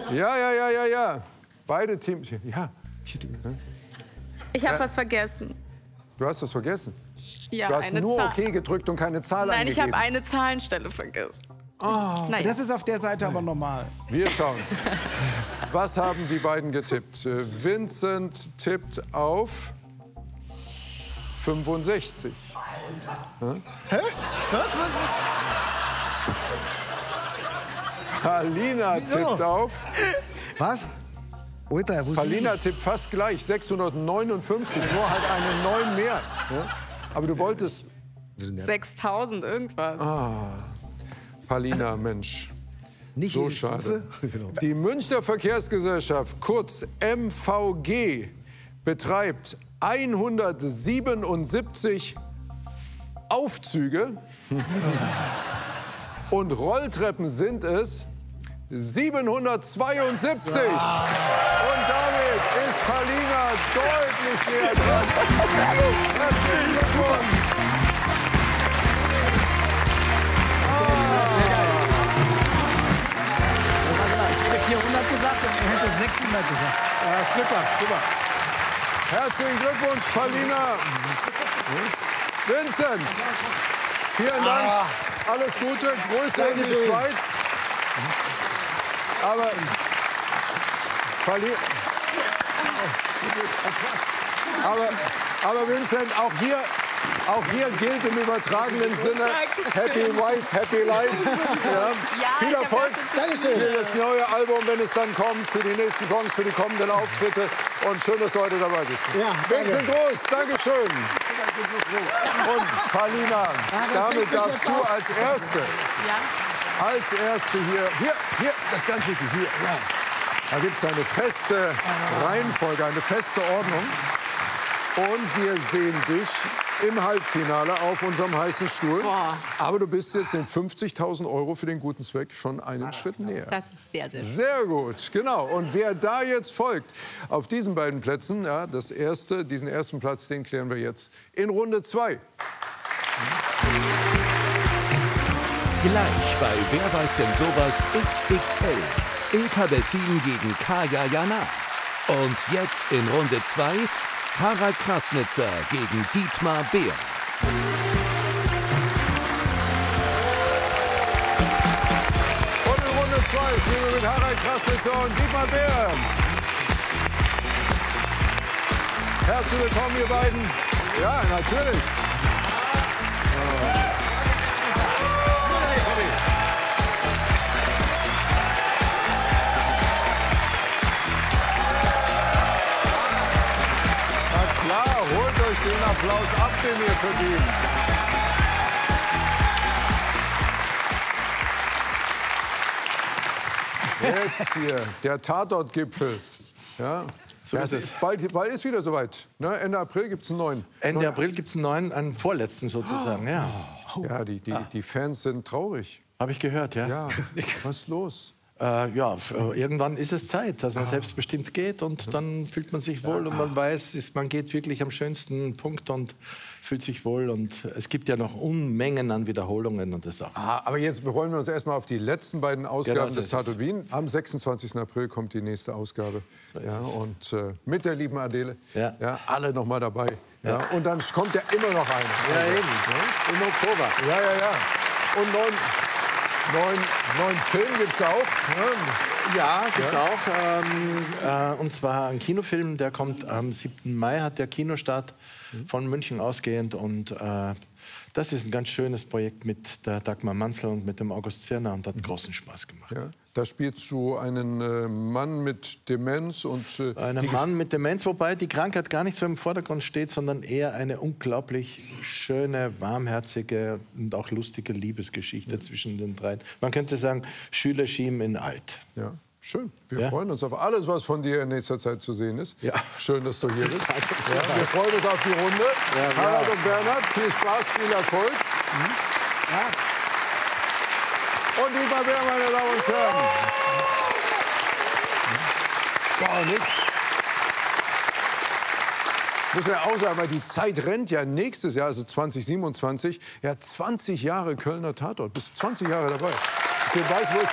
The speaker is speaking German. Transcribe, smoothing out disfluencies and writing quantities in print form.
Ja. Beide Teams. Ja. Ich habe was vergessen. Du hast was vergessen? Ja, Du hast nur OK gedrückt und keine Zahl Nein, eingegeben. ich habe eine Zahlenstelle vergessen. Oh, das ist auf der Seite aber normal. Wir schauen. Was haben die beiden getippt? Vincent tippt auf 65. Hä? Was? Palina tippt auf... Was? Ultra, Palina tippt fast gleich, 659, nur halt eine 9 mehr. Ja? Aber du wolltest... 6000 irgendwas. Palina, Mensch, Nicht so jede schade. Stufe? Genau. Die Münchner Verkehrsgesellschaft, kurz MVG, betreibt 177 Aufzüge und Rolltreppen sind es 772. Und damit ist Palina deutlich näher dran. Herzlichen Glückwunsch. 400 gesagt und er hätte 600 gesagt. Super. Herzlichen Glückwunsch, Palina. Vincent, vielen Dank. Alles Gute. Grüße in die Schweiz. Aber Vincent, auch hier gilt im übertragenen Sinne Happy Wife, Happy Life. Ja. Viel Erfolg für das neue Album, wenn es dann kommt, für die nächsten Songs, für die kommenden Auftritte. Und schön, dass du heute dabei bist. Ja, Vincent Groß, Dankeschön. Und Palina, damit darfst du als Erste hier, das ist ganz wichtig, hier. Ja. Da gibt es eine feste Reihenfolge, eine feste Ordnung. Und wir sehen dich im Halbfinale auf unserem heißen Stuhl. Boah. Aber du bist jetzt den 50.000 € für den guten Zweck schon einen Schritt näher. Das ist sehr, sehr schön. Sehr gut, genau. Und wer da jetzt folgt, auf diesen beiden Plätzen, ja, diesen ersten Platz, den klären wir jetzt in Runde 2. Gleich bei Wer weiß denn sowas XXL. Ilka Bessin gegen Kaya Jana. Und jetzt in Runde 2 Harald Krasnitzer gegen Dietmar Beer. Und in Runde 2 spielen wir mit Harald Krasnitzer und Dietmar Beer. Herzlich willkommen, ihr beiden. Ja, natürlich. Klar, holt euch den Applaus ab, den ihr verdient. Jetzt hier, der Tatort-Gipfel. Ja, so ist es. Bald ist wieder soweit. Ne? Ende April gibt es einen neuen. Ende April gibt es einen neuen, einen vorletzten sozusagen. Ja, Die Fans sind traurig. habe ich gehört, ja. Ja, was ist los? Irgendwann ist es Zeit, dass man selbstbestimmt geht und dann fühlt man sich wohl und man weiß, man geht wirklich am schönsten Punkt und fühlt sich wohl und es gibt ja noch Unmengen an Wiederholungen und das auch. Aber jetzt freuen wir uns erstmal auf die letzten beiden Ausgaben Genau so des ist es. Tatort Wien. Am 26. April kommt die nächste Ausgabe. So ist Ja, es. und mit der lieben Adele. Ja. Ja, alle noch mal dabei. Ja. Und dann kommt ja immer noch einer. Ja, eben. Im Oktober. Ja. Und neuen Film gibt's auch. Ne? Ja, gibt's auch. Und zwar ein Kinofilm, der kommt am 7. Mai, hat der Kinostart von München ausgehend. Und das ist ein ganz schönes Projekt mit der Dagmar Manzl und mit dem August Zirner und hat großen Spaß gemacht. Ja. Da spielst du einen Mann mit Demenz und Einen Mann mit Demenz, wobei die Krankheit gar nicht so im Vordergrund steht, sondern eher eine unglaublich schöne, warmherzige und auch lustige Liebesgeschichte zwischen den dreien. Man könnte sagen, Schülerschiem in alt. Ja, schön. Wir freuen uns auf alles, was von dir in nächster Zeit zu sehen ist. Ja. Schön, dass du hier bist. Ja, wir freuen uns auf die Runde. Harald und Bernhard, viel Spaß, viel Erfolg. Und Dietmar Beer, meine Damen und Herren. Boah, nix. Muss man auch sagen, weil die Zeit rennt ja nächstes Jahr, also 2027, ja 20 Jahre Kölner Tatort. Bist 20 Jahre dabei. Dass ihr weißt, wo es